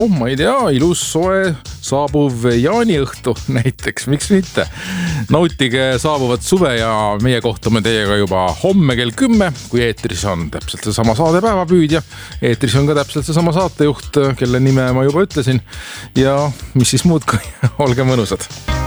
Ma ei tea, ilus soe saabuv jaaniõhtu näiteks, miks mitte. Nautige saabuvat suve ja meie kohtume teiega juba homme kell 10, kui eetris on täpselt seesama saade Päevapüüdja. Eetris on ka täpselt seesama saatejuht, kelle nime ma juba ütlesin. Ja mis siis muud kui olge mõnusad.